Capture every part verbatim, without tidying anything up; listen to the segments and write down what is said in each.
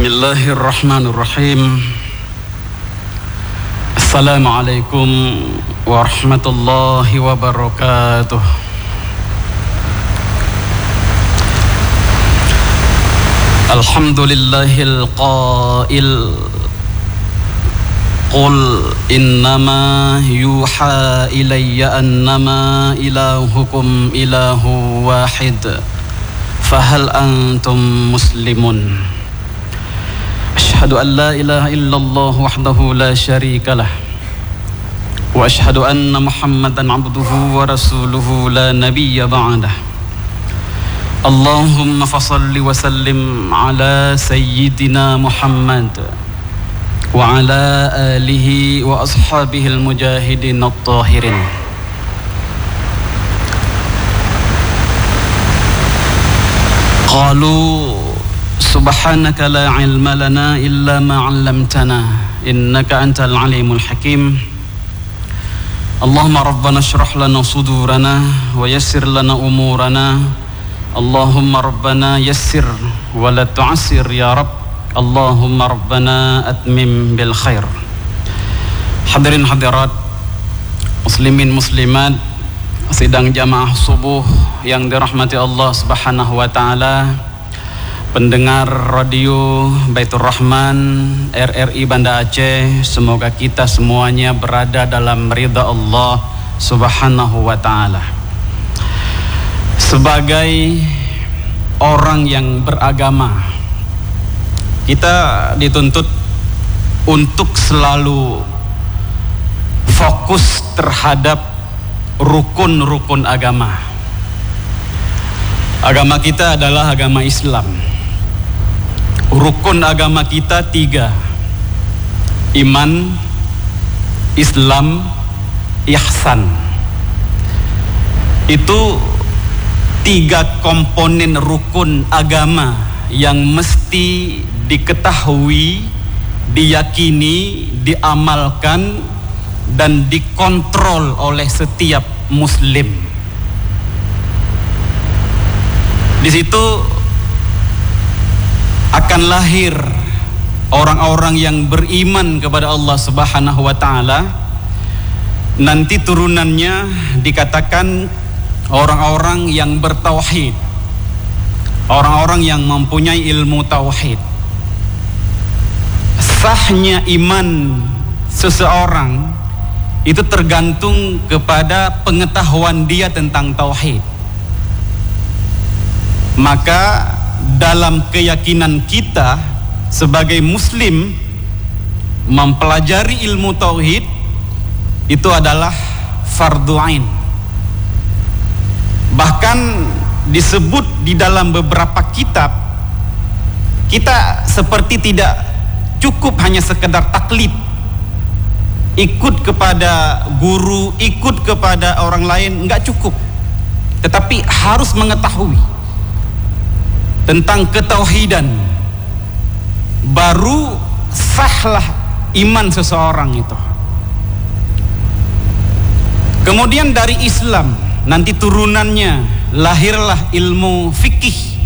Bismillahirrahmanirrahim. Assalamualaikum warahmatullahi wabarakatuh. Alhamdulillahil qail Qul innama yuha ilayya annama ilahukum ilahu wahid Fahal antum muslimun. Ashhadu an la ilaha illallah wahdahu la syarika lah Wa ashhadu anna Muhammadan abduhu wa rasuluhu la nabiyya ba'dah. Allahumma fasalli wa sallim ala sayyidina Muhammad wa ala alihi wa ashabihi al-mujahidin at-tahirin. Qalu subhanaka la ilma lana illa ma 'allamtana innaka antal alimul hakim. Allahumma rabbana shrah lana sudurana wa yassir lana umurana. Allahumma rabbana yassir wa la tu'assir ya Rabb. Allahumma rabbana atmim bil khair. Hadirin hadirat, muslimin muslimat, sidang jamaah subuh yang dirahmati Allah Subhanahu wa taala, pendengar radio Baitur Rahman R R I Banda Aceh, semoga kita semuanya berada dalam ridha Allah Subhanahu wa taala. Sebagai orang yang beragama, kita dituntut untuk selalu fokus terhadap rukun-rukun agama. Agama kita adalah agama Islam. Rukun agama kita tiga: iman, Islam, ihsan. Itu tiga komponen rukun agama yang mesti diketahui, diyakini, diamalkan, dan dikontrol oleh setiap muslim. Di situ akan lahir orang-orang yang beriman kepada Allah Subhanahu wa taala. Nanti turunannya dikatakan orang-orang yang bertauhid, orang-orang yang mempunyai ilmu tauhid. Sahnya iman seseorang itu tergantung kepada pengetahuan dia tentang tauhid. Maka dalam keyakinan kita sebagai muslim, mempelajari ilmu tauhid itu adalah fardhu ain. Bahkan disebut di dalam beberapa kitab, kita seperti tidak cukup hanya sekedar taklid, ikut kepada guru, ikut kepada orang lain, enggak cukup, tetapi harus mengetahui tentang ketauhidan, baru sahlah iman seseorang itu. Kemudian dari Islam nanti turunannya lahirlah ilmu fikih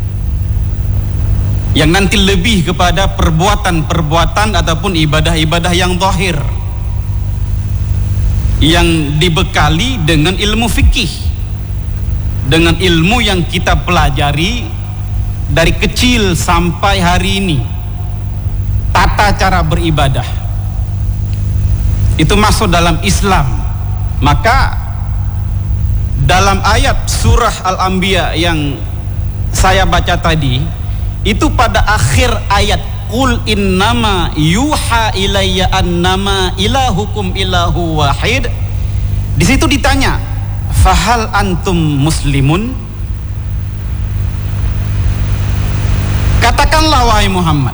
yang nanti lebih kepada perbuatan-perbuatan ataupun ibadah-ibadah yang zahir, yang dibekali dengan ilmu fikih, dengan ilmu yang kita pelajari dari kecil sampai hari ini, tata cara beribadah itu masuk dalam Islam. Maka dalam ayat surah Al-Anbiya yang saya baca tadi, itu pada akhir ayat Qul innama yuha ilayya annama ilahukum ilahu wahid, di situ ditanya, fahal antum muslimun? Katakanlah wahai Muhammad,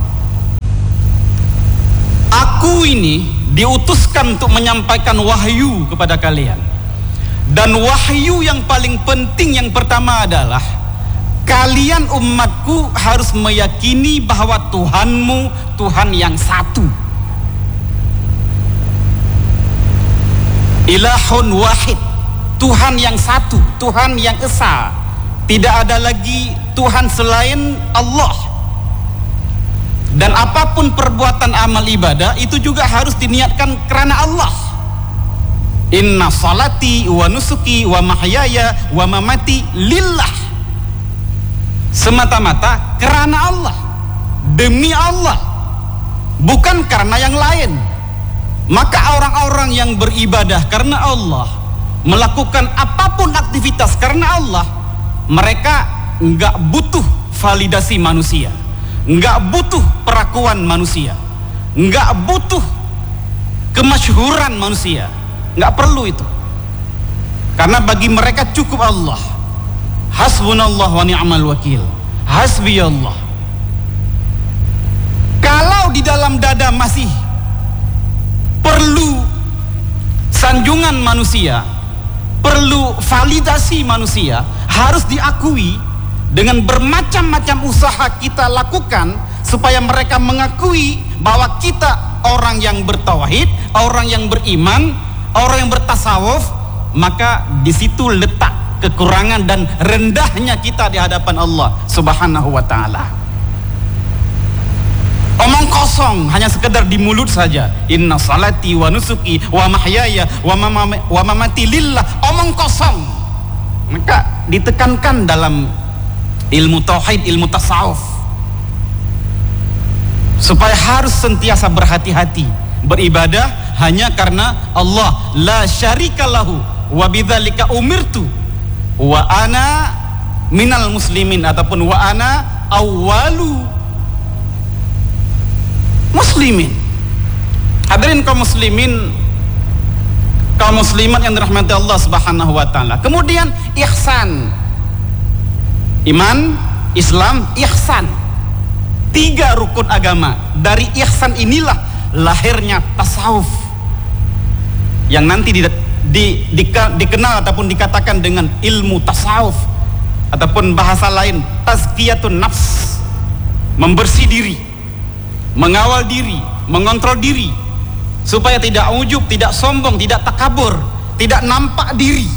aku ini diutuskan untuk menyampaikan wahyu kepada kalian. Dan wahyu yang paling penting yang pertama adalah kalian umatku harus meyakini bahwa Tuhanmu Tuhan yang satu, ilahun wahid, Tuhan yang satu, Tuhan yang esa. Tidak ada lagi Tuhan selain Allah. Dan apapun perbuatan amal ibadah itu juga harus diniatkan karena Allah. Inna salati wa nusuki wa mahyaya wa mamati lillah, semata-mata karena Allah, demi Allah, bukan karena yang lain. Maka orang-orang yang beribadah karena Allah, melakukan apapun aktivitas karena Allah, mereka nggak butuh validasi manusia, nggak butuh perakuan manusia, nggak butuh kemasyhuran manusia, nggak perlu itu. Karena bagi mereka cukup Allah. Hasbunallah wa ni'mal wakil, hasbiyallah. Kalau di dalam dada masih perlu sanjungan manusia, perlu validasi manusia, harus diakui dengan bermacam-macam usaha kita lakukan supaya mereka mengakui bahwa kita orang yang bertauhid, orang yang beriman, orang yang bertasawuf. Maka di situ letak kekurangan dan rendahnya kita di hadapan Allah Subhanahu wa taala. Omong kosong, hanya sekedar di mulut saja. Inna salati wa nusuki wa mahyaya wa, mama, wa mamati lillah. Omong kosong. Maka ditekankan dalam ilmu tauhid, ilmu tasawuf, supaya harus sentiasa berhati-hati beribadah hanya karena Allah. La syarika lahu wa bidzalika umirtu wa ana minal muslimin, ataupun wa ana awwalu muslimin. Hadirin kaum muslimin, kaum muslimat yang dirahmati Allah Subhanahu wa taala. Kemudian ihsan. Iman, Islam, ihsan. Tiga rukun agama. Dari ihsan inilah lahirnya tasawuf, yang nanti di, di, di, dikenal ataupun dikatakan dengan ilmu tasawuf, ataupun bahasa lain tazkiyatun nafs, membersih diri, mengawal diri, mengontrol diri, supaya tidak ujub, tidak sombong, tidak takabur, tidak nampak diri.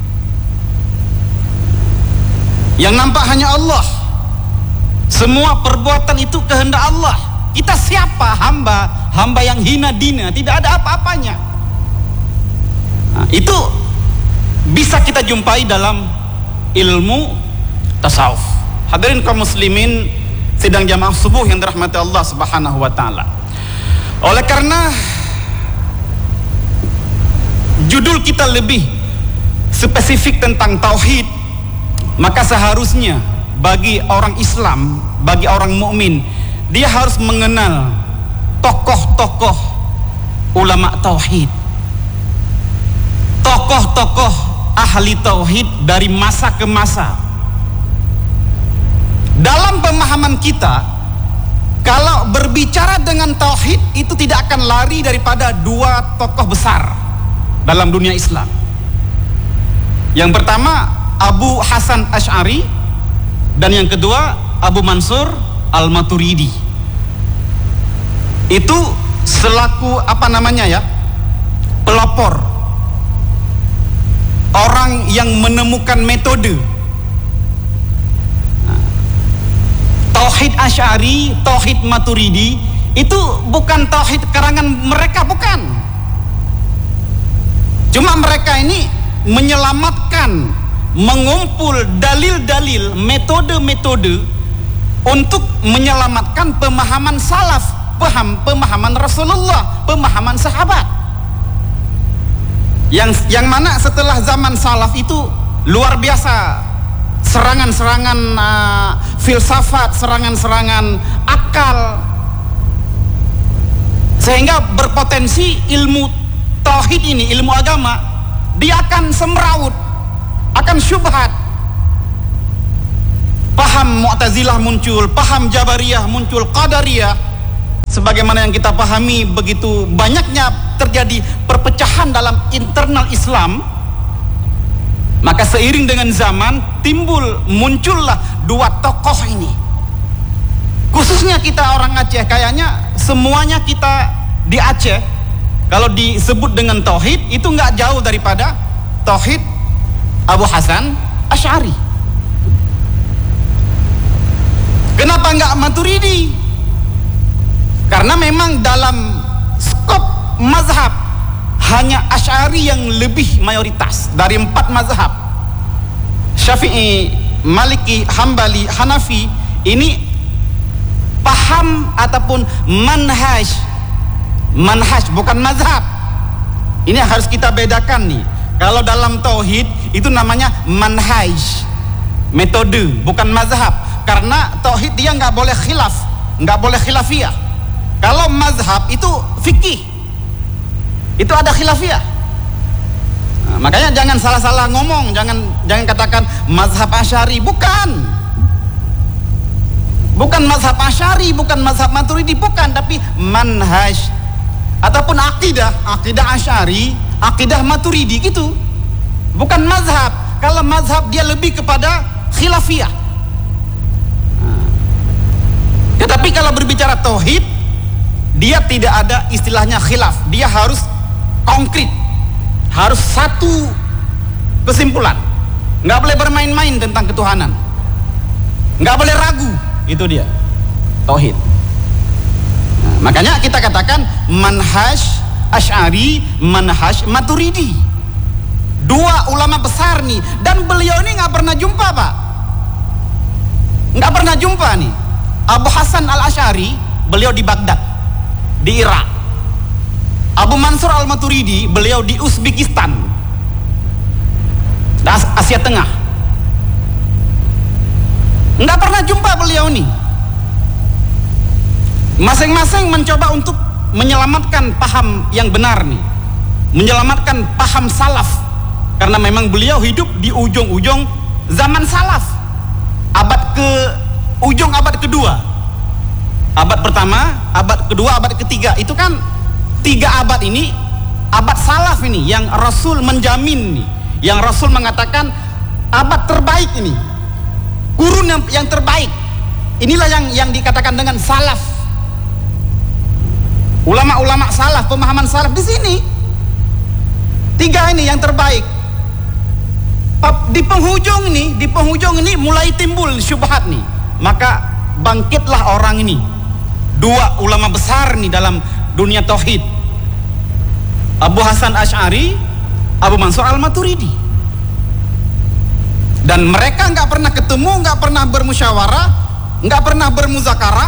Yang nampak hanya Allah. Semua perbuatan itu kehendak Allah. Kita siapa? Hamba, hamba yang hina dina, tidak ada apa-apanya. Nah, itu bisa kita jumpai dalam ilmu tasawuf. Hadirin kaum muslimin sidang jamaah subuh yang dirahmati Allah Subhanahu wa taala. Oleh karena judul kita lebih spesifik tentang tauhid, maka seharusnya bagi orang Islam, bagi orang mukmin, dia harus mengenal tokoh-tokoh ulama tauhid, tokoh-tokoh ahli tauhid dari masa ke masa. Dalam pemahaman kita, kalau berbicara dengan tauhid itu tidak akan lari daripada dua tokoh besar dalam dunia Islam. Yang pertama Abu Hasan Asy'ari, dan yang kedua Abu Mansur Al-Maturidi. Itu selaku apa namanya ya, pelopor, orang yang menemukan metode. Nah, tauhid Asy'ari, tauhid Maturidi itu bukan tauhid karangan mereka, bukan. Cuma mereka ini menyelamatkan, mengumpul dalil-dalil, metode-metode untuk menyelamatkan pemahaman salaf, paham pemahaman Rasulullah, pemahaman sahabat. Yang yang mana setelah zaman salaf itu luar biasa, serangan-serangan uh, filsafat, serangan-serangan akal, sehingga berpotensi ilmu tauhid ini, ilmu agama, dia akan semrawut, akan syubhat. Paham Mu'tazilah muncul, paham Jabariyah muncul, Qadariyah. Sebagaimana yang kita pahami, begitu banyaknya terjadi perpecahan dalam internal Islam. Maka seiring dengan zaman timbul, muncullah dua tokoh ini. Khususnya kita orang Aceh, kayaknya semuanya kita di Aceh, kalau disebut dengan tauhid itu nggak jauh daripada tauhid Abu Hasan Asy'ari. Kenapa enggak Maturidi? Karena memang dalam skop mazhab hanya Asy'ari yang lebih mayoritas dari empat mazhab. Syafi'i, Maliki, Hambali, Hanafi ini paham ataupun manhaj, manhaj bukan mazhab. Ini harus kita bedakan nih. Kalau dalam tauhid itu namanya manhaj, metode, bukan mazhab. Karena tauhid dia nggak boleh khilaf, nggak boleh khilafiyah. Kalau mazhab itu fikih, itu ada khilafiyah. Nah, makanya jangan salah-salah ngomong, jangan jangan katakan mazhab Asy'ari, bukan. Bukan mazhab Asy'ari, bukan mazhab Maturidi, bukan, tapi manhaj ataupun akidah, akidah Asy'ari, akidah Maturidi gitu. Bukan mazhab. Kalau mazhab dia lebih kepada khilafiyah. Nah. Tetapi kalau berbicara tauhid, dia tidak ada istilahnya khilaf. Dia harus konkret, harus satu kesimpulan. Nggak boleh bermain-main tentang ketuhanan, nggak boleh ragu. Itu dia tauhid. Nah, makanya kita katakan manhaj Asy'ari, manhaj Maturidi, dua ulama besar nih. Dan beliau ini nggak pernah jumpa, Pak, nggak pernah jumpa nih. Abu Hasan al-Asy'ari beliau di Baghdad, di Irak. Abu Mansur al-Maturidi beliau di Uzbekistan, Asia Tengah. Nggak pernah jumpa beliau nih. Masing-masing mencoba untuk menyelamatkan paham yang benar nih, menyelamatkan paham salaf. Karena memang beliau hidup di ujung-ujung zaman salaf, abad ke ujung abad kedua, abad pertama, abad kedua, abad ketiga. Itu kan tiga abad ini abad salaf ini yang Rasul menjamin nih, yang Rasul mengatakan abad terbaik ini, kurun yang, yang terbaik. Inilah yang yang dikatakan dengan salaf. Ulama-ulama salaf, pemahaman salaf di sini. Tiga ini yang terbaik. Di penghujung ini, di penghujung ini mulai timbul syubhat nih. Maka bangkitlah orang ini, dua ulama besar nih dalam dunia tauhid, Abu Hasan Asy'ari, Abu Mansur al-Maturidi. Dan mereka nggak pernah ketemu, nggak pernah bermusyawarah, nggak pernah bermuzakarah,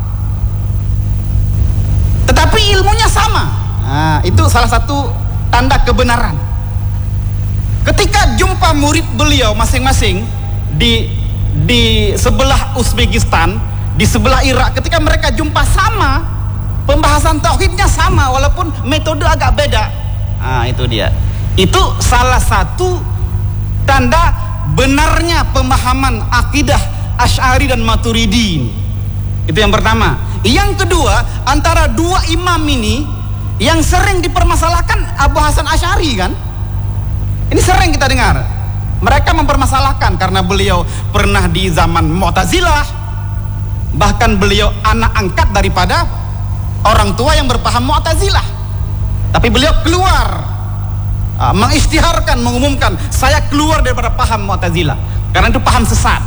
tetapi ilmunya sama. Nah, itu salah satu tanda kebenaran. Ketika jumpa murid beliau masing-masing di di sebelah Uzbekistan, di sebelah Irak, ketika mereka jumpa sama, pembahasan tauhidnya sama walaupun metode agak beda. Nah, itu dia. Itu salah satu tanda benarnya pemahaman akidah Asy'ari dan Maturidi. Itu yang pertama. Yang kedua, antara dua imam ini yang sering dipermasalahkan Abu Hasan Asy'ari kan? Ini sering kita dengar. Mereka mempermasalahkan karena beliau pernah di zaman Mu'tazilah. Bahkan beliau anak angkat daripada orang tua yang berpaham Mu'tazilah. Tapi beliau keluar, uh, mengisytiharkan, mengumumkan, saya keluar daripada paham Mu'tazilah. Karena itu paham sesat.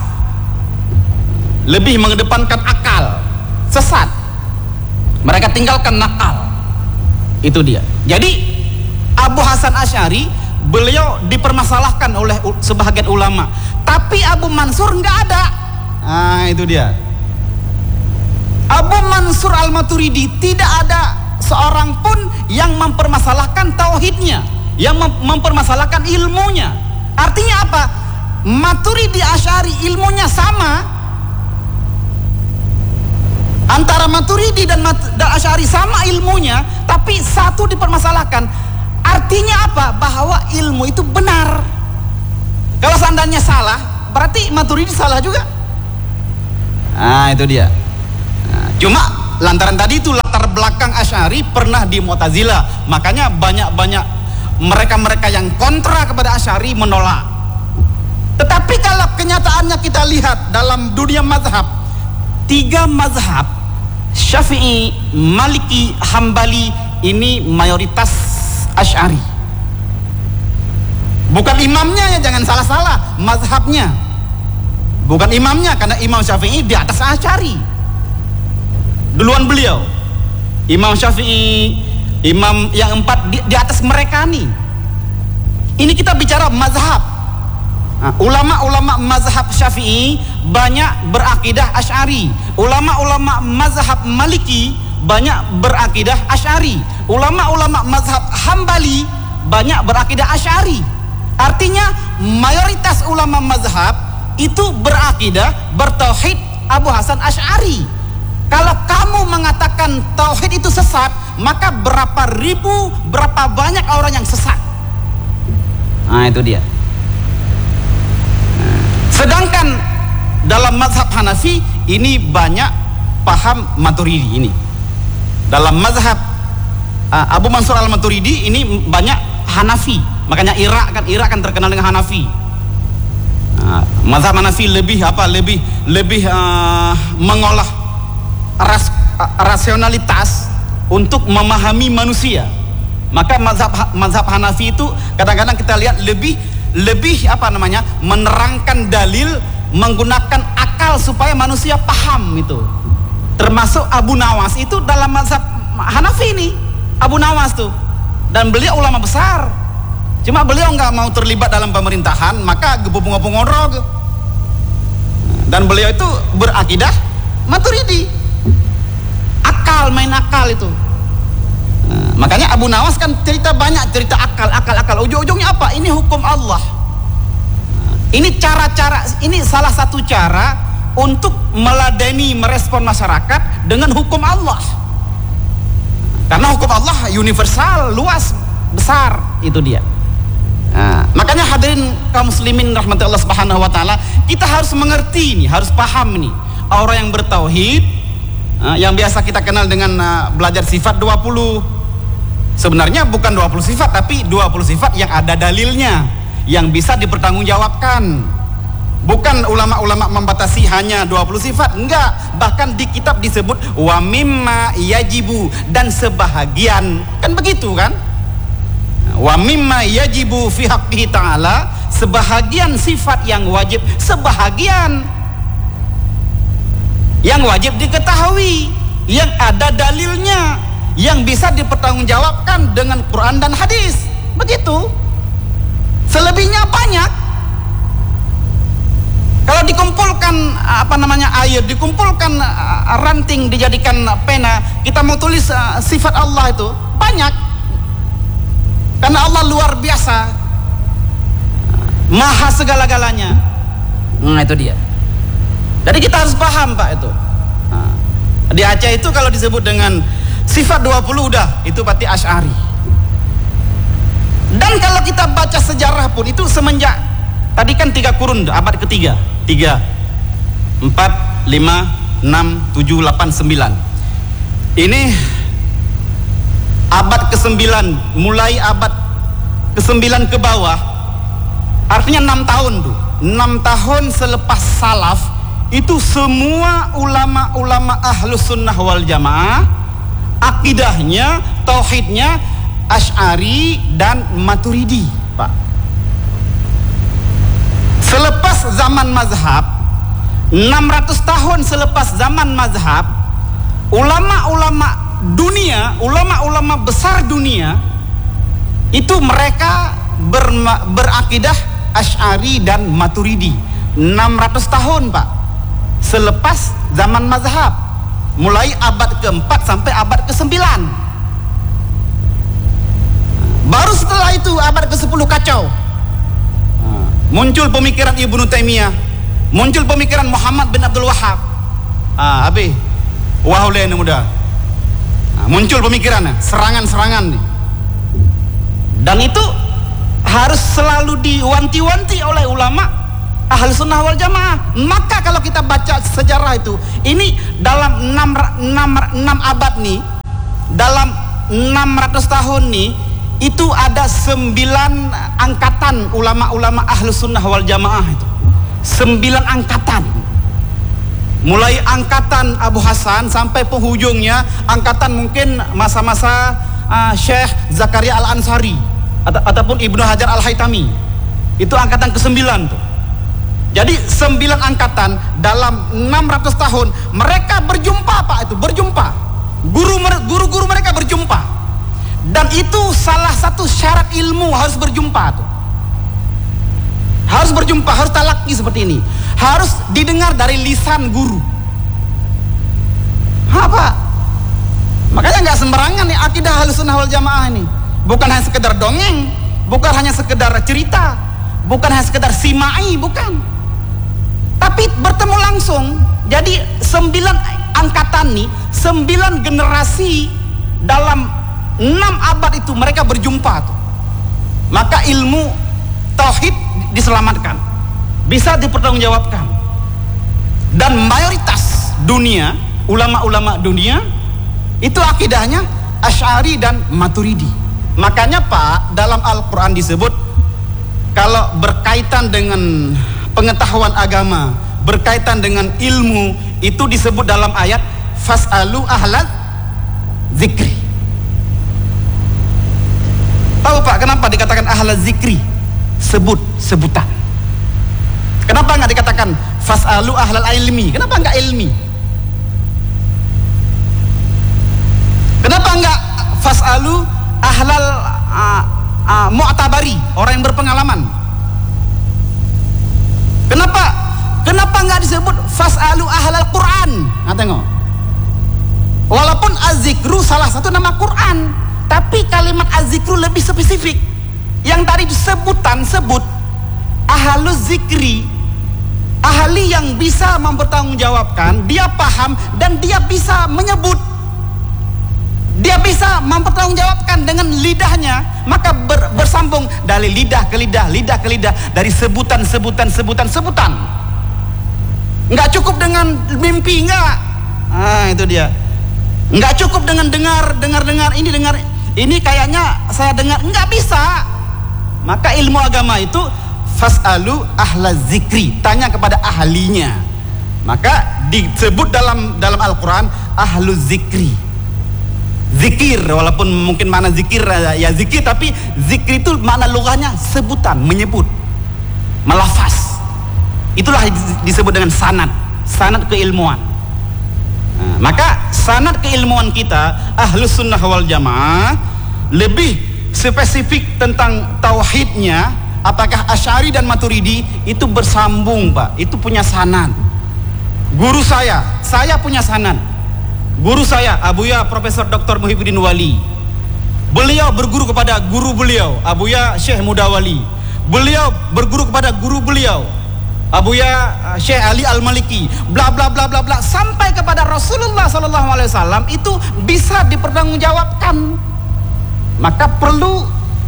Lebih mengedepankan akal, sesat. Mereka tinggalkan nakal. Itu dia. Jadi Abu Hasan Asy'ari beliau dipermasalahkan oleh sebagian ulama, tapi Abu Mansur nggak ada. Nah, itu dia. Abu Mansur al-Maturidi tidak ada seorang pun yang mempermasalahkan tauhidnya, yang mem mempermasalahkan ilmunya. Artinya apa? Maturidi Asy'ari ilmunya sama. Antara Maturidi dan, Mat dan Asy'ari sama ilmunya, tapi satu dipermasalahkan. Artinya apa? Bahwa ilmu itu benar. Kalau seandainya salah, berarti Maturidi salah juga. Nah, itu dia. Nah, cuma lantaran tadi itu latar belakang Asy'ari pernah di Mu'tazilah, makanya banyak-banyak mereka-mereka yang kontra kepada Asy'ari menolak. Tetapi kalau kenyataannya kita lihat dalam dunia mazhab, tiga mazhab, Syafi'i, Maliki, Hambali, ini mayoritas Asy'ari. Bukan imamnya ya, jangan salah-salah, mazhabnya. Bukan imamnya, karena Imam Syafi'i di atas Asy'ari, duluan beliau. Imam Syafi'i, imam yang empat di, di atas mereka nih. Ini kita bicara mazhab. Nah, ulama-ulama mazhab Syafi'i banyak berakidah Asy'ari. Ulama-ulama mazhab Maliki banyak berakidah Asy'ari. Ulama-ulama mazhab Hambali banyak berakidah Asy'ari. Artinya mayoritas ulama mazhab itu berakidah bertauhid Abu Hasan Asy'ari. Kalau kamu mengatakan tauhid itu sesat, maka berapa ribu, berapa banyak orang yang sesat. Nah, itu dia. Sedangkan dalam mazhab Hanafi ini banyak paham Maturidi ini. Dalam mazhab uh, Abu Mansur al-Maturidi ini banyak Hanafi. Makanya Irak kan Irak kan terkenal dengan Hanafi. Uh, mazhab Hanafi lebih apa? Lebih lebih uh, mengolah ras, uh, rasionalitas untuk memahami manusia. Maka mazhab mazhab Hanafi itu kadang-kadang kita lihat lebih lebih apa namanya menerangkan dalil menggunakan akal supaya manusia paham itu. Termasuk Abu Nawas itu dalam mazhab Hanafi ini, Abu Nawas tuh, dan beliau ulama besar. Cuma beliau nggak mau terlibat dalam pemerintahan, maka gebubung-gebung ngorog. Dan beliau itu berakidah Maturidi, akal, main akal itu. Nah, makanya Abu Nawas kan cerita banyak cerita akal, akal, akal. Ujung-ujungnya apa? Ini hukum Allah. Nah, ini cara-cara, ini salah satu cara untuk meladeni, merespon masyarakat dengan hukum Allah. Karena hukum Allah universal, luas, besar, itu dia. Nah, makanya hadirin kaum muslimin rahmati Allah Subhanahu wa taala, kita harus mengerti ini, harus paham ini. Orang yang bertauhid, uh, yang biasa kita kenal dengan uh, belajar sifat dua puluh. Sebenarnya bukan dua puluh sifat, tapi dua puluh sifat yang ada dalilnya, yang bisa dipertanggungjawabkan. Bukan ulama-ulama membatasi hanya dua puluh sifat, enggak. Bahkan di kitab disebut wa mimma yajibu, dan sebahagian, kan begitu kan? Wa mimma yajibu fi haqqihi ta'ala, sebahagian sifat yang wajib, sebahagian yang wajib diketahui, yang ada dalilnya, yang bisa dipertanggungjawabkan dengan Quran dan hadis. Begitu. Selebihnya banyak. Kalau dikumpulkan apa namanya air, dikumpulkan uh, ranting, dijadikan pena, kita mau tulis uh, sifat Allah itu banyak. Karena Allah luar biasa, maha segala-galanya. Nah, itu dia. Jadi kita harus paham Pak itu. Nah, di Aceh itu kalau disebut dengan sifat dua puluh udah, itu berarti Asy'ari. Dan kalau kita baca sejarah pun itu semenjak tadi kan tiga kurun, abad ketiga, tiga, empat, lima, enam, tujuh, delapan, sembilan. Ini abad kesembilan, mulai abad kesembilan ke bawah, artinya enam tahun tuh, enam tahun selepas salaf itu semua ulama-ulama ahlus sunnah wal jamaah akidahnya, tauhidnya Asy'ari dan Maturidi, Pak. Selepas zaman mazhab, enam ratus tahun selepas zaman mazhab, ulama-ulama dunia, ulama-ulama besar dunia itu mereka ber, berakidah Asy'ari dan Maturidi. Enam ratus tahun Pak selepas zaman mazhab, mulai abad keempat sampai abad kesembilan. Baru setelah itu abad kesepuluh kacau, muncul pemikiran Ibnu Taimiyah, muncul pemikiran Muhammad bin Abdul Wahhab. Ah, abi wahule ini muda. Nah, muncul pemikirannya, serangan-serangan nih. Dan itu harus selalu diwanti-wanti oleh ulama ahli sunnah wal jamaah. Maka kalau kita baca sejarah itu, ini dalam enam abad nih, dalam enam ratus tahun nih, itu ada sembilan angkatan ulama-ulama ahli sunnah wal jamaah itu. Sembilan angkatan. Mulai angkatan Abu Hasan sampai penghujungnya angkatan mungkin masa-masa uh, Syekh Zakaria Al-Ansari atau, ataupun Ibnu Hajar Al-Haytami. Itu angkatan kesembilan tuh. Jadi sembilan angkatan dalam enam ratus tahun mereka berjumpa Pak, itu berjumpa. Guru Guru guru-guru mereka berjumpa, dan itu salah satu syarat ilmu, harus berjumpa tuh. Harus berjumpa, harus talaki seperti ini. Harus didengar dari lisan guru. Apa? Makanya nggak sembarangan nih akidah Ahlussunnah wal Jamaah ini. Bukan hanya sekedar dongeng, bukan hanya sekedar cerita, bukan hanya sekedar simai, bukan. Tapi bertemu langsung. Jadi sembilan angkatan nih, sembilan generasi dalam enam abad itu mereka berjumpa tuh. Maka ilmu tauhid diselamatkan, bisa dipertanggungjawabkan. Dan mayoritas dunia, ulama-ulama dunia itu akidahnya Asy'ari dan Maturidi. Makanya Pak, dalam Al-Quran disebut kalau berkaitan dengan pengetahuan agama, berkaitan dengan ilmu, itu disebut dalam ayat fas'alu ahlaz zikri. Tahu Pak kenapa dikatakan ahlaz zikri? Sebut, sebutan. Kenapa nggak dikatakan fas'alu ahlal ilmi? Kenapa nggak ilmi? Kenapa nggak fas'alu ahlal uh, uh, mu'tabari, orang yang berpengalaman? Kenapa? Kenapa nggak disebut fas'alu ahlal Quran? Nah tengok. Walaupun az-zikru salah satu nama Quran, tapi kalimat az-zikru lebih spesifik. Yang tadi sebutan sebut ahluz zikri, ahli yang bisa mempertanggungjawabkan, dia paham dan dia bisa menyebut, dia bisa mempertanggungjawabkan dengan lidahnya, maka ber, bersambung dari lidah ke lidah, lidah ke lidah, dari sebutan, sebutan, sebutan, sebutan. Nggak cukup dengan mimpi, nggak. Ah itu dia. Nggak cukup dengan dengar, dengar, dengar ini dengar, ini kayaknya saya dengar, nggak bisa. Maka ilmu agama itu fas'alu ahlaz zikri, tanya kepada ahlinya. Maka disebut dalam dalam Al-Quran ahluz zikri, zikir. Walaupun mungkin makna zikir ya zikir, tapi zikir itu makna lughahnya sebutan, menyebut, melafaz. Itulah disebut dengan sanad, sanad keilmuan. Nah, maka sanad keilmuan kita Ahlussunnah wal Jamaah lebih spesifik tentang tauhidnya. Apakah Asy'ari dan Maturidi itu bersambung Pak, itu punya sanad. Guru saya, saya punya sanad. Guru saya Abuya Profesor Doktor Muhyiddin Wali, beliau berguru kepada guru beliau Abuya Syekh Mudawali, beliau berguru kepada guru beliau Abuya Syekh Ali Al-Maliki, bla bla bla bla bla, sampai kepada Rasulullah sallallahu alaihi wasallam. Itu bisa dipertanggungjawabkan. Maka perlu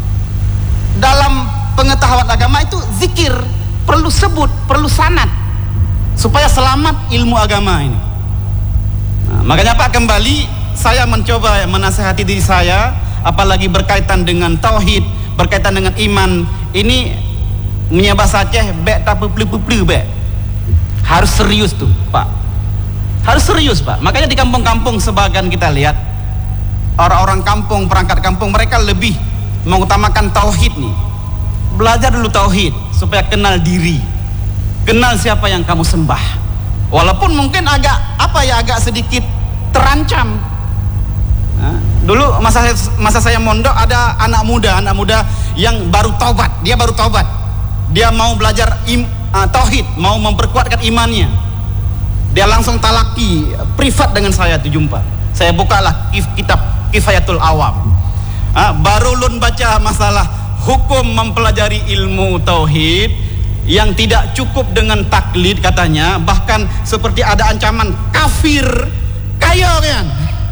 dalam pengetahuan agama itu zikir, perlu sebut, perlu sanad, supaya selamat ilmu agama ini. Nah, makanya Pak, kembali saya mencoba menasihati diri saya, apalagi berkaitan dengan tauhid, berkaitan dengan iman. Ini menyebah Aceh bek tak pepli-pepli bek. Harus serius tuh Pak, harus serius Pak. Makanya di kampung-kampung sebagian kita lihat orang-orang kampung, perangkat kampung, mereka lebih mengutamakan tauhid nih. Belajar dulu tauhid supaya kenal diri, kenal siapa yang kamu sembah. Walaupun mungkin agak apa ya, agak sedikit terancam. Nah, dulu masa masa saya mondok ada anak muda, anak muda yang baru taubat, dia baru taubat, dia mau belajar im, uh, tauhid, mau memperkuatkan imannya. Dia langsung talaki privat dengan saya tuh jumpa. Saya bukalah kitab Kifayatul Awam. Ah, baru lun baca masalah hukum mempelajari ilmu tauhid, yang tidak cukup dengan taklid katanya, bahkan seperti ada ancaman kafir, kayo kan.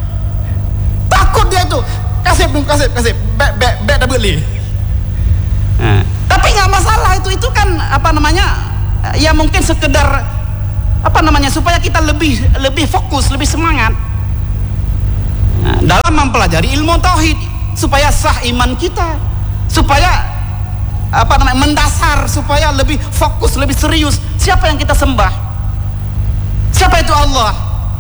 Takut dia tuh, kasih dong, kasih, kasih, be be be double li. Nah, tapi nggak masalah itu, itu kan apa namanya? Ya mungkin sekedar apa namanya, supaya kita lebih lebih fokus, lebih semangat. Nah, dalam mempelajari ilmu tauhid supaya sah iman kita, supaya apa namanya, mendasar, supaya lebih fokus, lebih serius. Siapa yang kita sembah? Siapa itu Allah?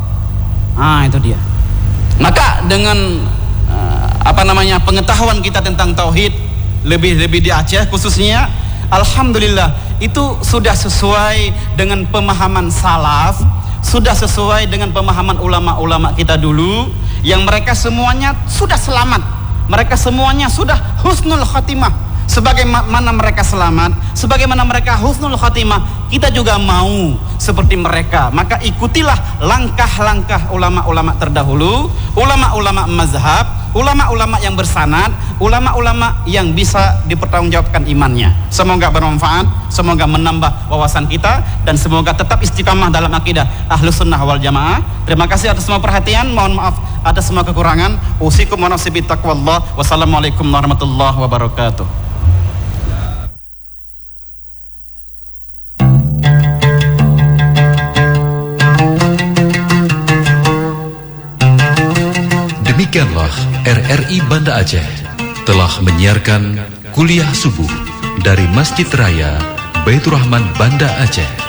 Ah itu dia. Maka dengan uh, apa namanya, pengetahuan kita tentang tauhid lebih lebih di Aceh khususnya, alhamdulillah itu sudah sesuai dengan pemahaman salaf, sudah sesuai dengan pemahaman ulama-ulama kita dulu, yang mereka semuanya sudah selamat, mereka semuanya sudah husnul khatimah. Sebagaimana mereka selamat, sebagaimana mereka husnul khatimah, kita juga mau seperti mereka. Maka ikutilah langkah-langkah ulama-ulama terdahulu, ulama-ulama mazhab, ulama-ulama yang bersanad, ulama-ulama yang bisa dipertanggungjawabkan imannya. Semoga bermanfaat, semoga menambah wawasan kita, dan semoga tetap istiqamah dalam akidah Ahlus Sunnah wal Jamaah. Terima kasih atas semua perhatian, mohon maaf atas semua kekurangan. Usikum wa nafsi bittaqwallah. Wassalamualaikum warahmatullahi wabarakatuh. Demikianlah R R I Banda Aceh telah menyiarkan kuliah subuh dari Masjid Raya Baitur Rahman Banda Aceh.